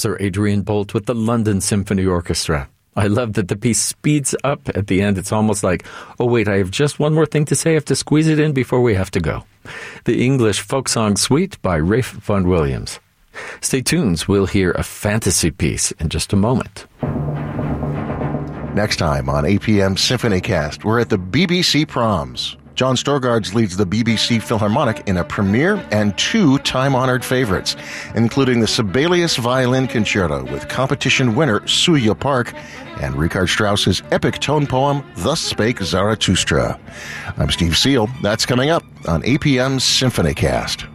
Sir Adrian Boult with the London Symphony Orchestra. I love that the piece speeds up at the end. It's almost like, oh wait, I have just one more thing to say. I have to squeeze it in before we have to go. The English Folk Song Suite by Ralph Vaughan Williams. Stay tuned. We'll hear a fantasy piece in just a moment. Next time on APM Symphonycast, we're at the BBC Proms. John Storgards leads the BBC Philharmonic in a premiere and 2 time-honored favorites, including the Sibelius Violin Concerto with competition winner Suya Park and Richard Strauss's epic tone poem, Thus Spake Zarathustra. I'm Steve Seal. That's coming up on APM Symphonycast.